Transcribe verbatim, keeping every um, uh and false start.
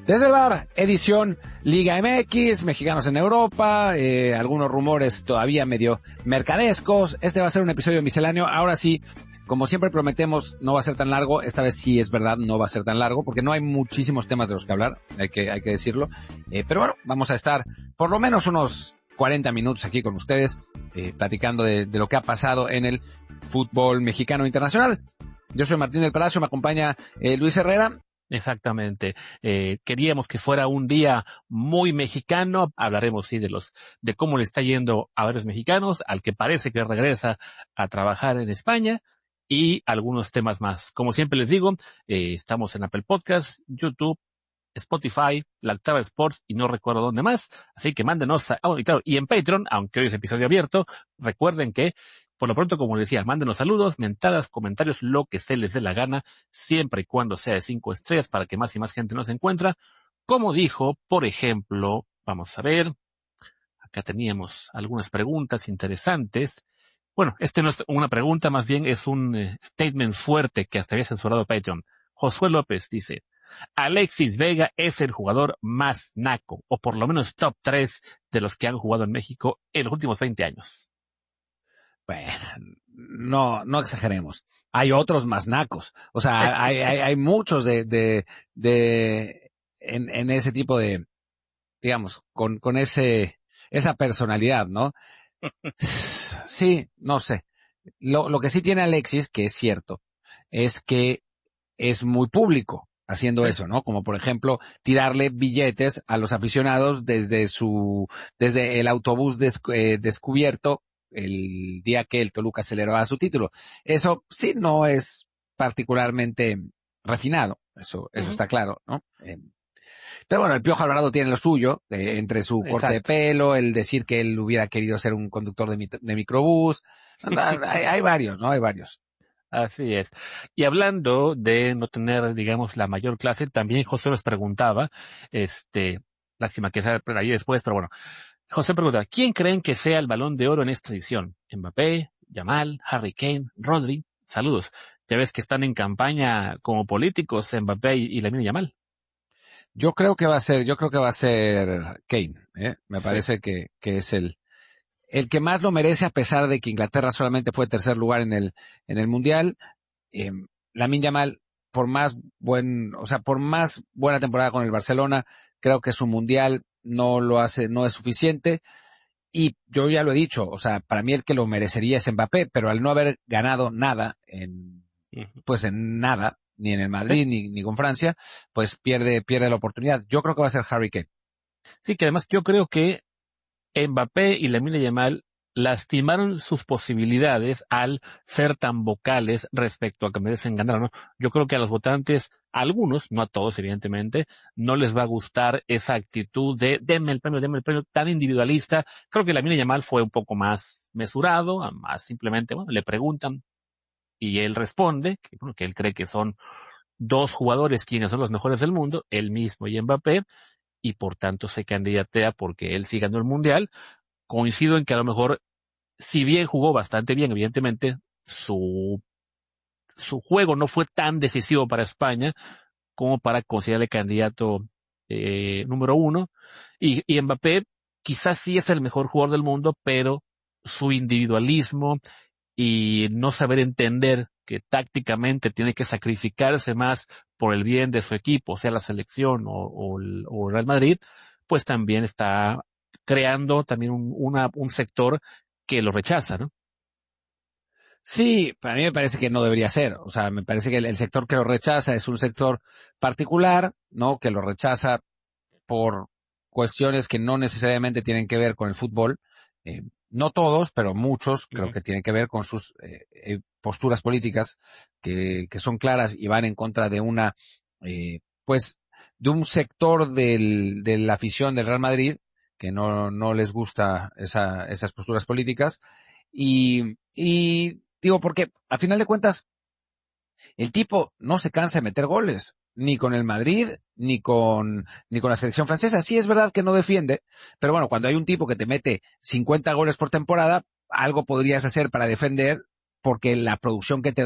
Desde el bar, edición Liga M X, mexicanos en Europa, eh, algunos rumores todavía medio mercadescos. Este va a ser un episodio misceláneo. Ahora sí, como siempre prometemos, no va a ser tan largo. Esta vez sí es verdad, no va a ser tan largo, porque no hay muchísimos temas de los que hablar, hay que, hay que decirlo. Eh, pero bueno, vamos a estar por lo menos unos cuarenta minutos aquí con ustedes, eh, platicando de, de lo que ha pasado en el fútbol mexicano internacional. Yo soy Martín del Palacio, me acompaña eh, Luis Herrera. Exactamente. Eh, queríamos que fuera un día muy mexicano. Hablaremos, sí, de los, de cómo le está yendo a varios mexicanos, al que parece que regresa a trabajar en España, y algunos temas más. Como siempre les digo, eh, estamos en Apple Podcasts, YouTube, Spotify, La Octava Sports y no recuerdo dónde más. Así que mándenos, a, oh, y, claro, y en Patreon, aunque hoy es episodio abierto, recuerden que, por lo pronto, como les decía, mándenos saludos, mentadas, comentarios, lo que se les dé la gana, siempre y cuando sea de cinco estrellas para que más y más gente nos encuentra. Como dijo, por ejemplo, vamos a ver, acá teníamos algunas preguntas interesantes. Bueno, este no es una pregunta, más bien es un eh, statement fuerte que hasta había censurado Patreon. Josué López dice: Alexis Vega es el jugador más naco, o por lo menos top tres de los que han jugado en México en los últimos veinte años. Bueno, no, no exageremos. Hay otros más nacos. O sea, hay, hay, hay muchos de, de, de, en, en ese tipo de, digamos, con, con ese, esa personalidad, ¿no? Sí, no sé. Lo, lo que sí tiene Alexis, que es cierto, es que es muy público haciendo sí. eso, ¿no? Como por ejemplo, tirarle billetes a los aficionados desde su, desde el autobús des, eh, descubierto el día que el Toluca celebraba su título. Eso sí no es particularmente refinado, eso, eso uh-huh. está claro, ¿no? Eh, pero bueno, el Piojo Alvarado tiene lo suyo, eh, entre su Exacto. corte de pelo, el decir que él hubiera querido ser un conductor de, de microbús. hay, hay varios, ¿no? Hay varios. Así es. Y hablando de no tener, digamos, la mayor clase, también José nos preguntaba, este, lástima que sea por ahí después, pero bueno, José pregunta, ¿quién creen que sea el Balón de Oro en esta edición? ¿Mbappé, Yamal, Harry Kane, Rodri? Saludos. Ya ves que están en campaña como políticos Mbappé y Lamine Yamal. Yo creo que va a ser, yo creo que va a ser Kane, ¿eh? Me sí. parece que, que es el, el que más lo merece, a pesar de que Inglaterra solamente fue tercer lugar en el, en el Mundial. Eh, Lamine Yamal, por más buen, o sea, por más buena temporada con el Barcelona, creo que su Mundial no lo hace, no es suficiente. Y yo ya lo he dicho, o sea, para mí el que lo merecería es Mbappé, pero al no haber ganado nada en, pues en nada, ni en el Madrid, sí. ni, ni con Francia, pues pierde, pierde la oportunidad. Yo creo que va a ser Harry Kane. Sí, que además yo creo que Mbappé y Lamine Yamal lastimaron sus posibilidades al ser tan vocales respecto a que merecen ganar, ¿no? Yo creo que a los votantes, a algunos, no a todos evidentemente, no les va a gustar esa actitud de denme el premio, denme el premio, tan individualista. Creo que Lamine Yamal fue un poco más mesurado, más simplemente, bueno, le preguntan y él responde, que, bueno, que él cree que son dos jugadores quienes son los mejores del mundo, él mismo y Mbappé, y por tanto se candidatea porque él sí ganó el Mundial. Coincido en que a lo mejor, si bien jugó bastante bien, evidentemente, su, su juego no fue tan decisivo para España como para considerarle candidato eh, número uno. Y, y Mbappé quizás sí es el mejor jugador del mundo, pero su individualismo y no saber entender que tácticamente tiene que sacrificarse más por el bien de su equipo, sea la selección o, o, el, o Real Madrid, pues también está creando también un, una, un sector que lo rechaza, ¿no? Sí, para mí me parece que no debería ser. O sea, me parece que el, el sector que lo rechaza es un sector particular, ¿no? Que lo rechaza por cuestiones que no necesariamente tienen que ver con el fútbol. Eh, no todos, pero muchos creo uh-huh. que tienen que ver con sus eh, eh, posturas políticas que, que son claras y van en contra de una, eh, pues, de un sector del, de la afición del Real Madrid que no, no les gusta esa, esas posturas políticas. Y, y digo, porque a final de cuentas, el tipo no se cansa de meter goles, ni con el Madrid, ni con, ni con la selección francesa. Sí es verdad que no defiende, pero bueno, cuando hay un tipo que te mete cincuenta goles por temporada, algo podrías hacer para defender, porque la producción que te da